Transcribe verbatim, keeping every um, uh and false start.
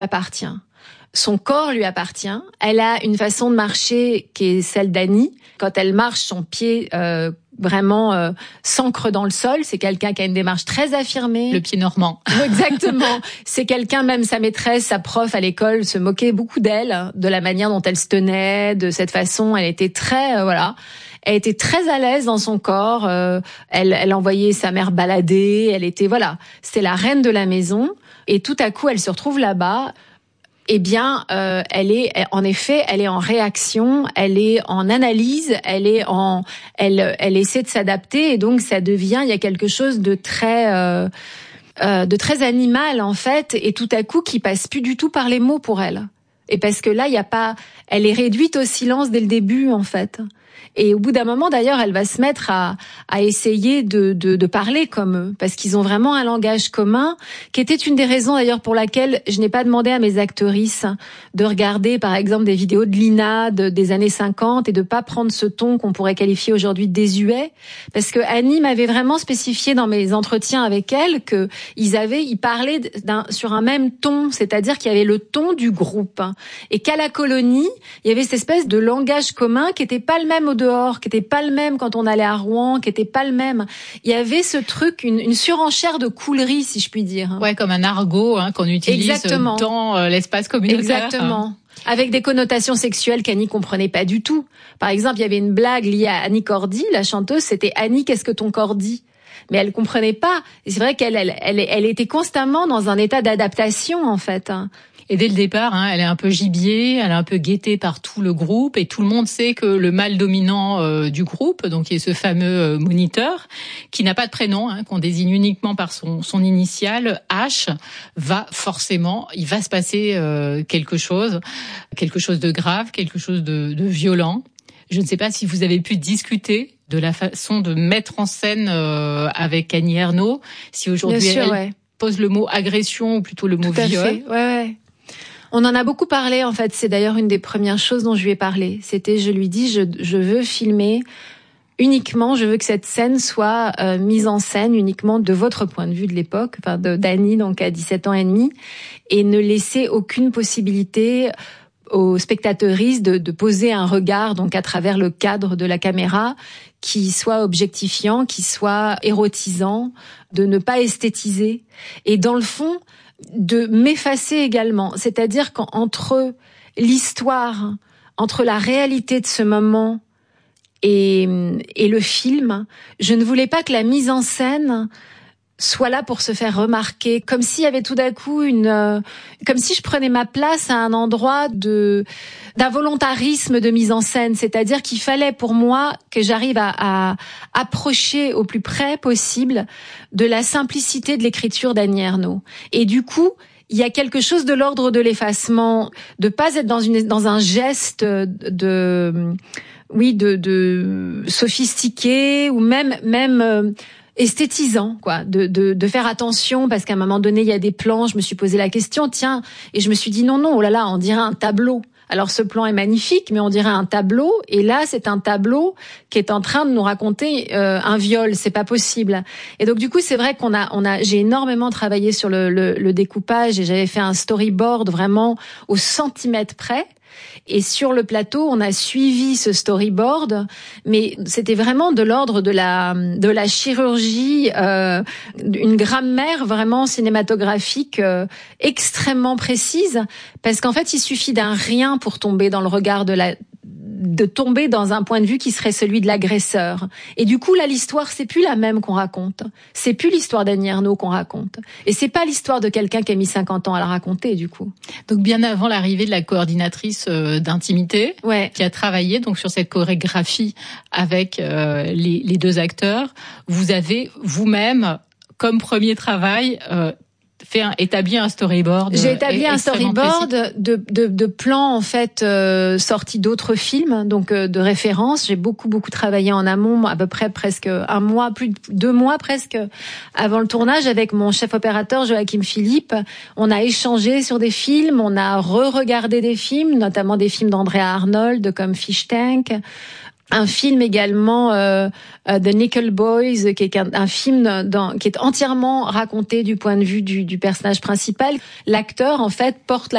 appartient. Son corps lui appartient. Elle a une façon de marcher qui est celle d'Annie. Quand elle marche, son pied euh, vraiment euh, s'ancre dans le sol. C'est quelqu'un qui a une démarche très affirmée. Le pied normand. Exactement. C'est quelqu'un, même sa maîtresse, sa prof à l'école se moquait beaucoup d'elle, de la manière dont elle se tenait, de cette façon. Elle était très, euh, voilà. Elle était très à l'aise dans son corps. Euh, elle, elle envoyait sa mère balader. Elle était, voilà. C'était la reine de la maison. Et tout à coup, elle se retrouve là-bas. Eh bien, euh, elle est, en effet, elle est en réaction, elle est en analyse, elle est en, elle, elle essaie de s'adapter, et donc ça devient, il y a quelque chose de très, euh, euh, de très animal en fait, et tout à coup qui passe plus du tout par les mots pour elle. Et parce que là, il y a pas, elle est réduite au silence dès le début en fait. Et au bout d'un moment, d'ailleurs, elle va se mettre à, à essayer de, de, de parler comme eux, parce qu'ils ont vraiment un langage commun, qui était une des raisons d'ailleurs pour laquelle je n'ai pas demandé à mes actrices de regarder, par exemple, des vidéos de Lina de, des années cinquante et de pas prendre ce ton qu'on pourrait qualifier aujourd'hui de désuet, parce que Annie m'avait vraiment spécifié dans mes entretiens avec elle que ils avaient, ils parlaient d'un, sur un même ton, c'est-à-dire qu'il y avait le ton du groupe, et qu'à la colonie, il y avait cette espèce de langage commun qui était pas le même au dehors, qui était pas le même quand on allait à Rouen, qui était pas le même. Il y avait ce truc, une, une surenchère de coulerie, si je puis dire. Ouais, comme un argot hein, qu'on utilise Exactement. dans euh, l'espace communautaire. Exactement. Avec des connotations sexuelles qu'Annie comprenait pas du tout. Par exemple, il y avait une blague liée à Annie Cordy, la chanteuse, c'était Annie, qu'est-ce que ton corps dit ? Mais elle comprenait pas. Et c'est vrai qu'elle, elle, elle, elle était constamment dans un état d'adaptation, en fait. Et dès le départ, hein, elle est un peu gibier, elle est un peu guettée par tout le groupe, et tout le monde sait que le mâle dominant euh, du groupe, donc qui est ce fameux euh, moniteur, qui n'a pas de prénom, hein, qu'on désigne uniquement par son, son initiale, H, va forcément, il va se passer euh, quelque chose, quelque chose de grave, quelque chose de, de violent. Je ne sais pas si vous avez pu discuter de la façon de mettre en scène euh, avec Annie Ernaux, si aujourd'hui Bien sûr, elle ouais. pose le mot agression ou plutôt le mot Tout à viol. fait. Ouais, ouais. On en a beaucoup parlé, en fait. C'est d'ailleurs une des premières choses dont je lui ai parlé. C'était, je lui dis, je, je veux filmer uniquement, je veux que cette scène soit euh, mise en scène uniquement de votre point de vue de l'époque, enfin de d'Annie, donc à dix-sept ans et demi, et ne laisser aucune possibilité aux spectateuristes de, de poser un regard, donc à travers le cadre de la caméra, qui soit objectifiant, qui soit érotisant, de ne pas esthétiser. Et dans le fond, de m'effacer également. C'est-à-dire qu'entre l'histoire, entre la réalité de ce moment et, et le film, je ne voulais pas que la mise en scène soit là pour se faire remarquer, comme s'il y avait tout d'un coup une, euh, comme si je prenais ma place à un endroit de d'un volontarisme de mise en scène, c'est-à-dire qu'il fallait pour moi que j'arrive à, à approcher au plus près possible de la simplicité de l'écriture d'Annie Ernaux. Et du coup, il y a quelque chose de l'ordre de l'effacement, de pas être dans une dans un geste de oui de, de sophistiqué ou même même euh, esthétisant, quoi, de, de, de faire attention, parce qu'à un moment donné, il y a des plans, je me suis posé la question, tiens, et je me suis dit non, non, oh là là, on dirait un tableau. Alors ce plan est magnifique, mais on dirait un tableau, et là, c'est un tableau qui est en train de nous raconter euh, un viol, c'est pas possible. Et donc du coup, c'est vrai qu'on a, on a, j'ai énormément travaillé sur le, le, le découpage, et j'avais fait un storyboard vraiment au centimètre près. Et sur le plateau, on a suivi ce storyboard, mais c'était vraiment de l'ordre de la de la chirurgie, euh, une grammaire vraiment cinématographique euh, extrêmement précise, parce qu'en fait, il suffit d'un rien pour tomber dans le regard de la de tomber dans un point de vue qui serait celui de l'agresseur. Et du coup, là, l'histoire, c'est plus la même qu'on raconte. C'est plus l'histoire d'Annie Ernaux qu'on raconte. Et c'est pas l'histoire de quelqu'un qui a mis cinquante ans à la raconter, du coup. Donc, bien avant l'arrivée de la coordinatrice euh, d'intimité, ouais. qui a travaillé donc sur cette chorégraphie avec euh, les, les deux acteurs, vous avez vous-même, comme premier travail, euh, fait un, établi un storyboard. J'ai établi un storyboard de, de, de plans en fait euh, sortis d'autres films, donc euh, de références. J'ai beaucoup beaucoup travaillé en amont, à peu près presque un mois, plus de deux mois presque avant le tournage, avec mon chef opérateur Joachim Philippe. On a échangé sur des films, on a re-regardé des films, notamment des films d'Andrea Arnold comme Fish Tank. Un film également, euh, euh, The Nickel Boys, qui est un, un film dans, qui est entièrement raconté du point de vue du, du personnage principal. L'acteur, en fait, porte la